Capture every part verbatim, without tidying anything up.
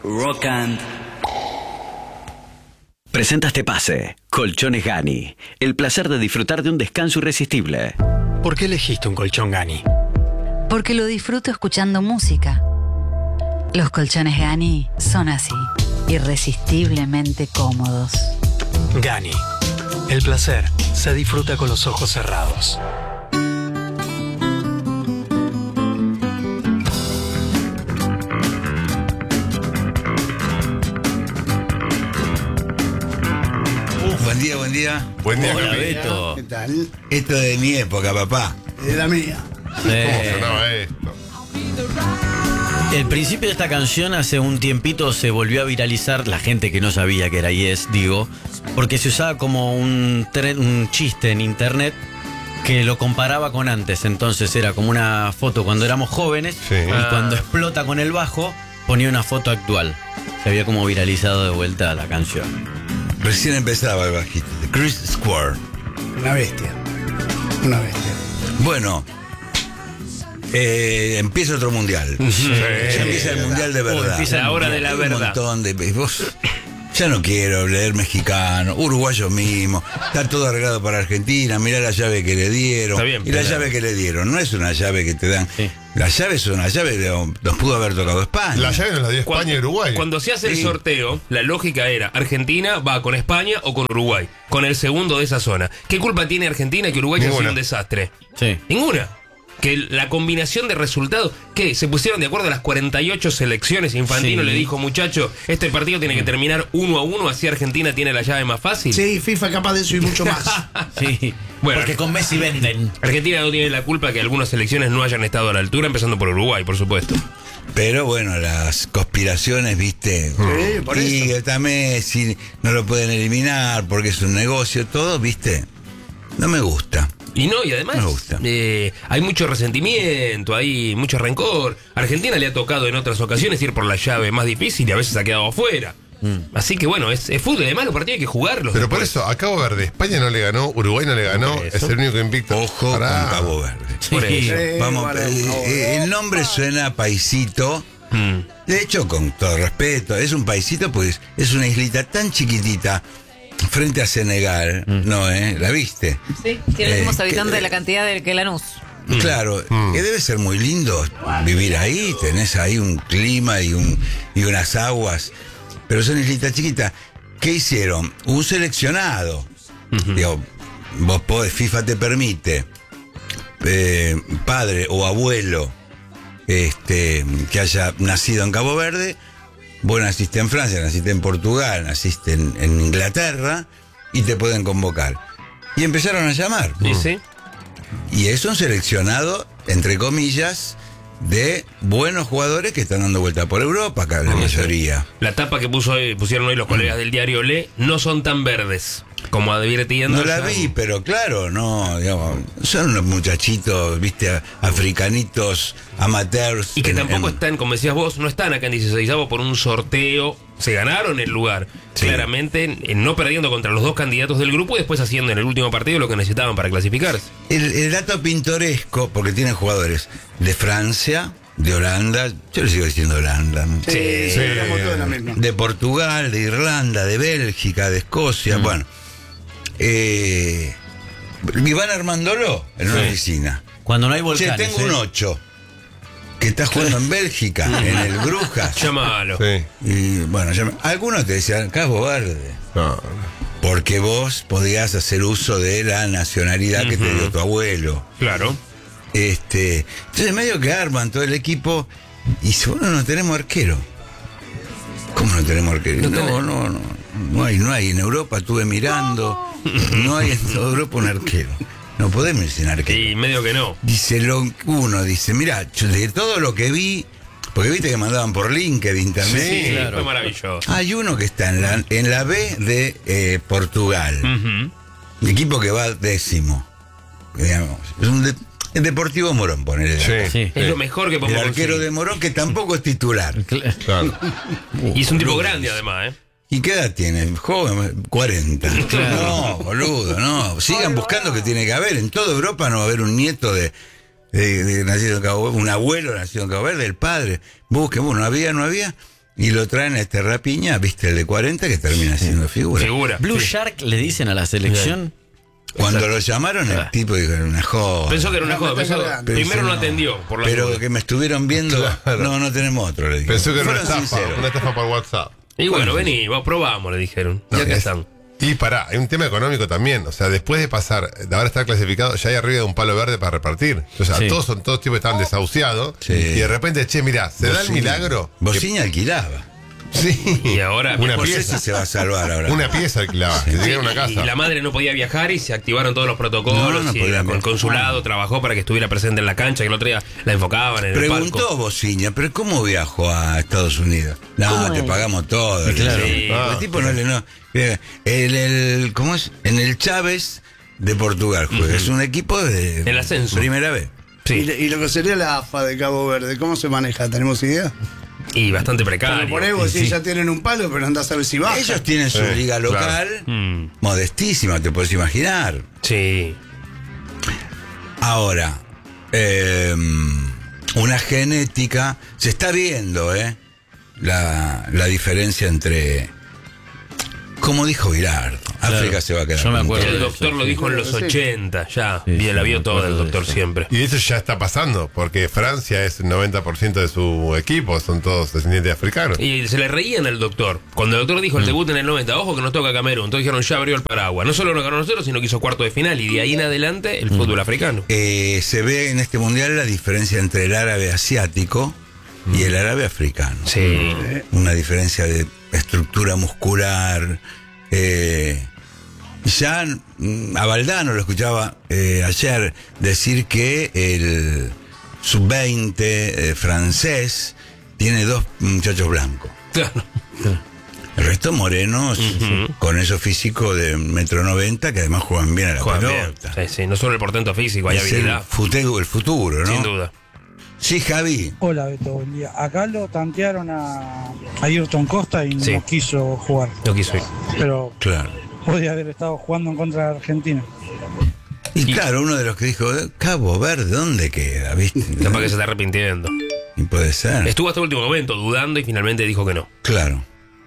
Rock and... Presenta este pase. Colchones Gani. El placer de disfrutar de un descanso irresistible. ¿Por qué elegiste un colchón Gani? Porque lo disfruto escuchando música. Los colchones Gani son así, irresistiblemente cómodos. Gani. El placer se disfruta con los ojos cerrados. Buen día, buen día. Buen día, Hola, Cami. Beto. ¿Qué tal? Esto es de mi época, papá. De la mía. ¿Cómo sonaba esto? El principio de esta canción hace un tiempito se volvió a viralizar, la gente que no sabía que era Yes, digo, porque se usaba como un, tren, un chiste en internet que lo comparaba con antes. Entonces era como una foto cuando éramos jóvenes, Sí. y Ah. cuando explota con el bajo ponía una foto actual. Se había como viralizado de vuelta la canción. Recién empezaba el bajito. de Chris Square. Una bestia. Una bestia. Bueno, eh, empieza otro mundial. Ya empieza el mundial de verdad. empieza la hora Hay de la un verdad. montón de. Vos, ya no quiero leer mexicano, uruguayo mismo. Está todo arreglado para Argentina. Mirá la llave que le dieron. Está bien, y la pero- llave que le dieron. No es una llave que te dan. Sí. La llave es una llave de. Nos pudo haber tocado España. La llave nos la dio España y Uruguay. Cuando se hace el Sí. sorteo, la lógica era Argentina va con España o con Uruguay, con el segundo de esa zona. ¿Qué culpa tiene Argentina que Uruguay haya sido Ninguna. un desastre? Sí. Ninguna. Que la combinación de resultados, ¿qué? ¿Se pusieron de acuerdo a las cuarenta y ocho selecciones? Infantino Sí. le dijo, muchacho, este partido tiene que terminar uno a uno, así Argentina tiene la llave más fácil. Sí, FIFA es capaz de eso y mucho más. Sí. Bueno, Porque con Messi venden. Argentina no tiene la culpa que algunas selecciones no hayan estado a la altura, empezando por Uruguay, por supuesto. Pero bueno, las conspiraciones, viste. Sí, por y eso. está Messi, no lo pueden eliminar porque es un negocio, todo, viste. No me gusta. Y no, y además Me gusta. eh, hay mucho resentimiento, hay mucho rencor. Argentina le ha tocado en otras ocasiones ir por la llave más difícil y a veces ha quedado afuera. Así que bueno, es, es fútbol, además los partidos hay que jugarlos. Pero por después. eso, acabo de ver de España no le ganó, Uruguay no le ganó, Por eso. es el único invicto. Ojo Pará. con Cabo Verde. Por eso. Sí, Vamos, vale, eh, no, eh, no. el nombre suena a paisito. Mm. De hecho, con todo respeto, es un paisito, pues es una islita tan chiquitita frente a Senegal, ¿no? ¿Eh? ¿La viste? Sí, tiene los Eh, mismos que- habitantes de la cantidad del que Lanús. Claro, que debe ser muy lindo vivir ahí, tenés ahí un clima y, un, y unas aguas, pero son islitas chiquitas. ¿Qué hicieron? Un seleccionado. Digo, vos podés, FIFA te permite, eh, padre o abuelo este, que haya nacido en Cabo Verde, vos naciste en Francia, naciste en Portugal, naciste en, en Inglaterra y te pueden convocar. Y empezaron a llamar. ¿Y sí? Y es un seleccionado, entre comillas, de buenos jugadores que están dando vuelta por Europa, acá la mayoría. La tapa que puso hoy- pusieron hoy los colegas del diario Le no son tan verdes, como advirtiendo. No la ya- vi, pero claro, no, digamos, son unos muchachitos, viste, africanitos, amateurs. Y que en- tampoco en- están, como decías vos, no están acá en dieciséis por un sorteo. Se ganaron el lugar, Sí. claramente, eh, no perdiendo contra los dos candidatos del grupo y después haciendo en el último partido lo que necesitaban para clasificarse. El, el dato pintoresco, porque tienen jugadores de Francia, de Holanda, yo le sigo diciendo Holanda, ¿no? Sí, sí, Sí. estamos todos en la misma. De Portugal, de Irlanda, de Bélgica, de Escocia, bueno. Eh, y van armándolo en una Sí. oficina. Cuando no hay Che, volcanes. tengo ¿eh? un ocho que está jugando en Bélgica, en el Brujas. Llámalo. Sí. Y bueno, ya me- algunos te decían Cabo Verde, No, no. porque vos podías hacer uso de la nacionalidad que te dio tu abuelo. Claro. Este, entonces medio que arman todo el equipo y dice, bueno, no tenemos arquero. ¿Cómo no tenemos arquero? No, no, no, no hay, no hay. En Europa estuve mirando, no hay en toda Europa un arquero. No podemos ir sin arquero. Y medio que no. Dice lo, uno, dice, mira, yo de todo lo que vi, porque viste que mandaban por LinkedIn también. Sí, claro. fue maravilloso. Hay uno que está en la, en la B de eh, Portugal. Ujú. Un equipo que va décimo. Digamos. Es un de- el Deportivo Morón, ponele. Sí. Sí. Es lo mejor que El podemos arquero conseguir. de Morón, que tampoco es titular. Cl- Claro. Y es un tipo boludo. grande además, ¿eh? ¿Y qué edad tiene? Joven, cuarenta. No, boludo, no. Sigan buscando que tiene que haber. En toda Europa no va a haber un nieto de, de, de nacido en Cabo Verde, un abuelo nacido en Cabo Verde, el padre. Busquen, bueno, no había, no había. y lo traen a este Rapiña, viste, el de cuarenta, que termina siendo figura. Figura. Blue Sí. Shark le dicen a la selección. Cuando lo llamaron, el tipo dijo, era una joda. Pensó que era una No, joda. me está pensó- cargando. primero Pensé, no atendió. Por la Pero duda. que me estuvieron viendo, Claro. no, no tenemos otro, le dije. Pensó que era una Fueron estafa, sinceros. una estafa por WhatsApp. Y bueno, vení, vos probamos, le dijeron. Y No, acá es- están. Y pará, hay un tema económico también. O sea, después de pasar, de ahora estar clasificado, ya hay arriba de un palo verde para repartir. O sea, Sí. todos son todos tipos que estaban desahuciados. Sí. Y de repente, che, mirá, se da el Bocini- milagro. que- Bocini alquilaba. Sí. Y ahora Una No sé pieza. si se va a salvar ahora. Una pieza alquilaba. Que Sí, tenía una y- casa. Y la madre no podía viajar y se activaron todos los protocolos. No, no y podía el viajar. consulado trabajó para que estuviera presente en la cancha, que el otro día la enfocaban en el Preguntó palco. Bociña, pero ¿cómo viajó a Estados Unidos? No, te pagamos todo. le Claro. dijeron. Sí. El tipo no le no. Mira, El, el, ¿cómo es? En el Chávez de Portugal juega. Es un equipo de El ascenso. primera vez. Y, Sí, y lo que sería la A F A de Cabo Verde, ¿cómo se maneja? ¿Tenemos idea? y bastante Pero precario. por ahí vos Sí. decís, ya tienen un palo, pero andás a ver si baja. Ellos tienen su Sí, liga claro. local, Mm, modestísima, te puedes imaginar. sí. Ahora, eh, una genética, se está viendo, ¿eh? La, la diferencia entre, como dijo Girard, África se va a quedar. Yo me con acuerdo todo. El de doctor lo dijo en los Sí. ochenta, ya. Sí, Bien, la sí, vio me toda el acuerdo de doctor eso. siempre. Y eso ya está pasando, porque Francia es el noventa por ciento de su equipo, son todos descendientes africanos. Y se le reían al doctor. Cuando el doctor dijo el debut en el noventa, ojo que nos toca Camerún. Entonces dijeron, ya abrió el paraguas. No solo nos ganó a nosotros, sino que hizo cuarto de final. Y de ahí en adelante, el fútbol africano. Eh, se ve en este mundial la diferencia entre el árabe asiático y el árabe africano. Sí. Una diferencia de estructura muscular. eh, ya mm, a Valdano lo escuchaba eh, ayer decir que el sub veinte eh, francés tiene dos muchachos blancos. Claro. El resto morenos, con esos físicos de metro noventa, que además juegan bien a la Juegan bien. pelota. Sí, sí. No solo el portento físico, hay Es el, habilidad. futuro, el futuro, ¿no? Sin duda. Sí, Javi. Hola Beto, buen día. Acá lo tantearon a, a Ayrton Costa y Sí. no quiso jugar. No quiso ir. Pero Claro. podía haber estado jugando en contra de Argentina. Y, Y- claro, uno de los que dijo, "Eh, Cabo Verde, ¿dónde queda? ¿Viste? Capaz que se está arrepintiendo. Y puede ser. Estuvo hasta el último momento dudando y finalmente dijo que no. Claro.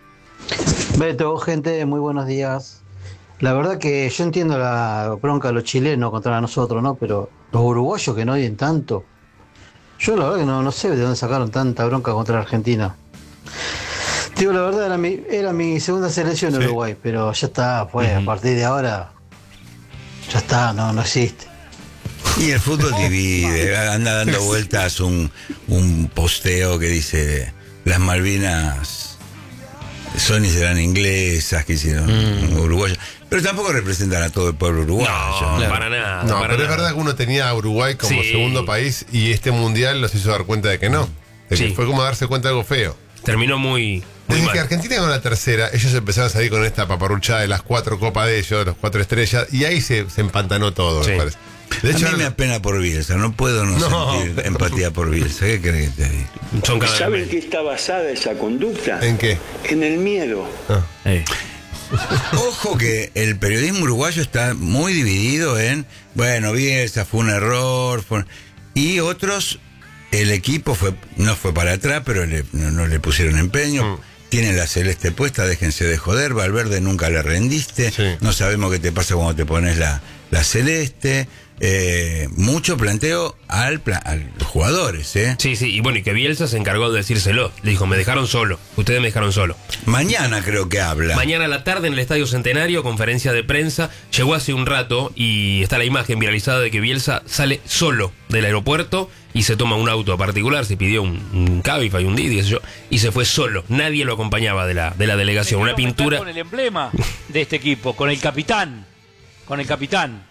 Beto, gente, muy buenos días. La verdad que yo entiendo la bronca de los chilenos contra nosotros, ¿no? Pero los uruguayos que no odien tanto. Yo la verdad que no, no sé de dónde sacaron tanta bronca contra la Argentina. Digo, la verdad era mi, era mi segunda selección Sí. Uruguay, pero ya está, pues a partir de ahora ya está, no, no existe. Y el fútbol divide, anda dando vueltas un, un posteo que dice, las Malvinas son y serán inglesas, que hicieron uruguayas. Pero tampoco representan a todo el pueblo uruguayo. No, ¿no? para nada. No, para pero es nada. verdad que uno tenía a Uruguay como Sí. segundo país y este mundial los hizo dar cuenta de que no. De que Sí. fue como darse cuenta de algo feo. Terminó muy, muy Desde mal. que Argentina ganó la tercera, ellos empezaron a salir con esta paparruchada de las cuatro copas de ellos, las cuatro estrellas, y ahí se, se empantanó todo, Sí. me parece. De A hecho, mí me apena por Bielsa, no puedo no, No. sentir empatía por Bielsa. ¿Qué crees que te diga? Son cada vez ¿Saben menos. qué está basada esa conducta? ¿en qué? En el miedo. Eh, Ojo que el periodismo uruguayo está muy dividido en, bueno, Bielsa fue un error, fue- y otros, el equipo fue no fue para atrás, pero le- no, no le pusieron empeño. Mm. Tienen la celeste puesta, déjense de joder, Valverde nunca le rendiste, Sí. no sabemos qué te pasa cuando te pones la, la celeste. Eh, mucho planteo al pla- a los jugadores, ¿eh? Sí, sí, y bueno, y que Bielsa se encargó de decírselo. Le dijo, me dejaron solo, ustedes me dejaron solo. Mañana creo que habla. Mañana a la tarde en el Estadio Centenario, conferencia de prensa, llegó hace un rato y está la imagen viralizada de que Bielsa sale solo del aeropuerto y se toma un auto particular, se pidió un, un Cabify, un Didi, qué sé yo, y se fue solo. Nadie lo acompañaba de la, de la delegación. Una pintura... Con el emblema de este equipo, con el capitán, con el capitán.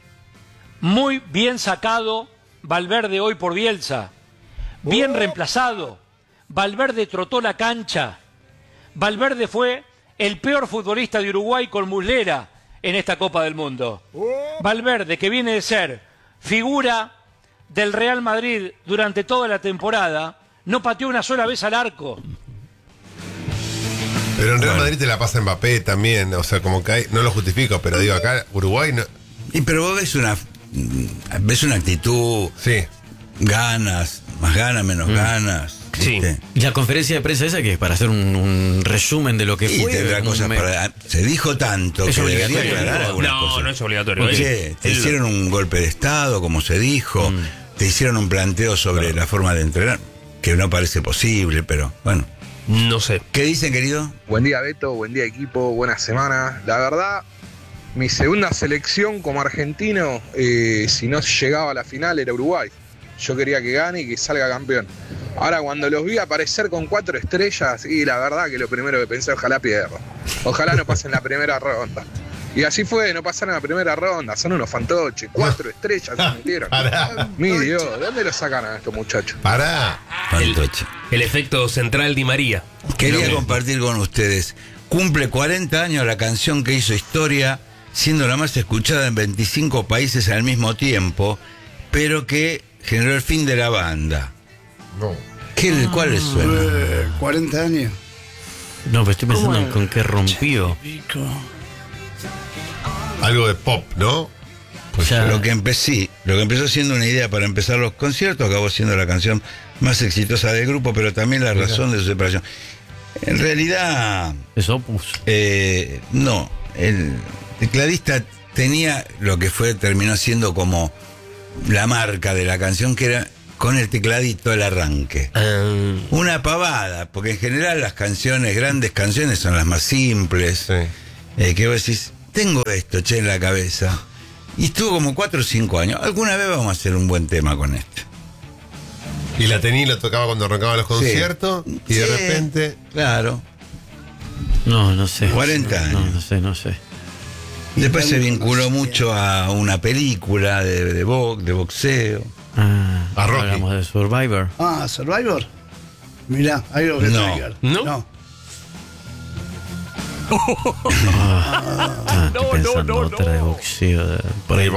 Muy bien sacado Valverde hoy por Bielsa. Bien reemplazado. Valverde trotó la cancha. Valverde fue el peor futbolista de Uruguay con Muslera en esta Copa del Mundo. Valverde, que viene de ser figura del Real Madrid durante toda la temporada, no pateó una sola vez al arco. Pero en Real Bueno. Madrid te la pasa Mbappé también, o sea, como que hay, no lo justifico, pero digo, acá Uruguay no. Y pero vos ves una ves una actitud, Sí. ganas, más ganas, menos ganas. Sí. ¿viste? ¿Y la conferencia de prensa esa que es para hacer un, un resumen de lo que Y fue? tendrá un cosas me- para. Se dijo tanto Es que debería obligatorio. aclarar algunas No, cosas. no es obligatorio. Oye, Él- te él- hicieron un golpe de Estado, como se dijo. Mm. Te hicieron un planteo sobre la forma de entrenar, que no parece posible, pero bueno. No sé. ¿Qué dicen, querido? Buen día, Beto, buen día, equipo, buena semana. La verdad, mi segunda selección como argentino, eh, si no llegaba a la final, era Uruguay. Yo quería que gane y que salga campeón. Ahora, cuando los vi aparecer con cuatro estrellas, y la verdad que lo primero que pensé, ojalá pierdan. Ojalá no pasen la primera ronda. Y así fue, no pasaron la primera ronda, son unos fantoches, cuatro estrellas se metieron. Pará. Mi Dios, ¿de dónde lo sacaron a estos muchachos? Pará. Fantoche. El efecto central Di María. Quería Lo- compartir con ustedes. Cumple cuarenta años la canción que hizo historia, siendo la más escuchada en veinticinco países al mismo tiempo, pero que generó el fin de la banda. No. ¿Qué, ¿Cuál les suena? Eh, cuarenta años. No, pero estoy pensando ¿Cómo? con qué rompió. Pico. Algo de pop, ¿no? Pues Ya. lo que empecé, lo que empezó siendo una idea para empezar los conciertos, acabó siendo la canción más exitosa del grupo, pero también la razón de su separación. En realidad, Es Opus. eh, no, el tecladista tenía lo que fue, terminó siendo como la marca de la canción, que era con el tecladito el arranque. Ah, Una pavada, porque en general las canciones, grandes canciones, son las más simples. Sí. Eh, que vos decís, tengo esto, che, en la cabeza. Y estuvo como cuatro o cinco años. Alguna vez vamos a hacer un buen tema con este. Y la tenía y la tocaba cuando arrancaban los conciertos. Y de Sí, repente. Claro. No, no sé. cuarenta No, años. no sé, no sé. Después se vinculó mucho a una película de, de, box, de boxeo. Ah, A Rocky. hablamos de Survivor. Ah, Survivor. Mirá, hay algo que No. trigger. ¿No? No. Ah, estoy pensando otra de boxeo. de- por ahí